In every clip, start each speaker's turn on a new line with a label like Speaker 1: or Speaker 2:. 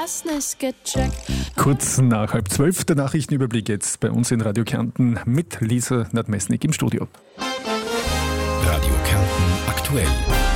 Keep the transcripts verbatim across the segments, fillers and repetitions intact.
Speaker 1: Fastness gecheckt.
Speaker 2: Kurz nach halb zwölf der Nachrichtenüberblick jetzt bei uns in Radio Kärnten mit Lisa Nadmesnik im Studio.
Speaker 3: Radio Kärnten aktuell.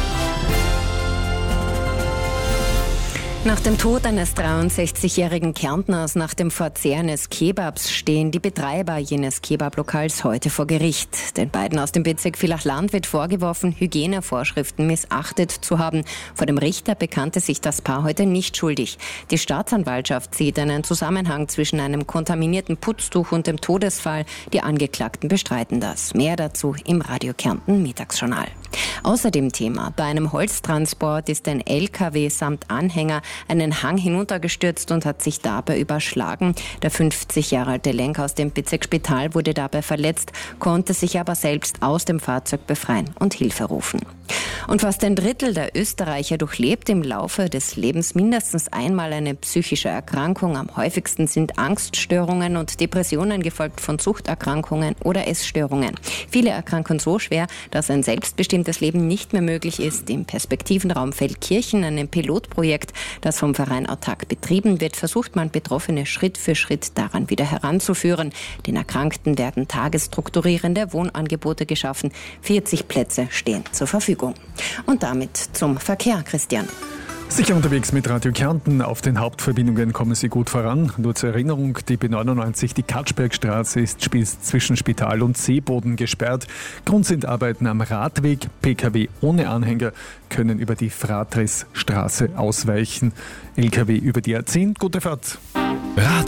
Speaker 4: Nach dem Tod eines dreiundsechzigjährigen Kärntners nach dem Verzehr eines Kebabs stehen die Betreiber jenes Kebablokals heute vor Gericht. Den beiden aus dem Bezirk Villach-Land wird vorgeworfen, Hygienevorschriften missachtet zu haben. Vor dem Richter bekannte sich das Paar heute nicht schuldig. Die Staatsanwaltschaft sieht einen Zusammenhang zwischen einem kontaminierten Putztuch und dem Todesfall. Die Angeklagten bestreiten das. Mehr dazu im Radio Kärnten Mittagsjournal. Außerdem Thema: Bei einem Holztransport ist ein L K W samt Anhänger einen Hang hinuntergestürzt und hat sich dabei überschlagen. Der fünfzig Jahre alte Lenker aus dem Bezirk Spital wurde dabei verletzt, konnte sich aber selbst aus dem Fahrzeug befreien und Hilfe rufen. Und fast ein Drittel der Österreicher durchlebt im Laufe des Lebens mindestens einmal eine psychische Erkrankung. Am häufigsten sind Angststörungen und Depressionen, gefolgt von Suchterkrankungen oder Essstörungen. Viele erkranken so schwer, dass ein selbstbestimmtes Leben nicht mehr möglich ist. Im Perspektivenraum Feldkirchen, einem Pilotprojekt, das vom Verein Autark betrieben wird, versucht man, Betroffene Schritt für Schritt daran wieder heranzuführen. Den Erkrankten werden tagesstrukturierende Wohnangebote geschaffen. vierzig Plätze stehen zur Verfügung. Und damit zum Verkehr, Christian.
Speaker 2: Sicher unterwegs mit Radio Kärnten. Auf den Hauptverbindungen kommen Sie gut voran. Nur zur Erinnerung, die B neunundneunzig, die Katschbergstraße, ist zwischen Spital und Seeboden gesperrt. Grund sind Arbeiten am Radweg. Pkw ohne Anhänger können über die Fratrisstraße ausweichen. Lkw über die A zehn. Gute Fahrt.
Speaker 3: Radio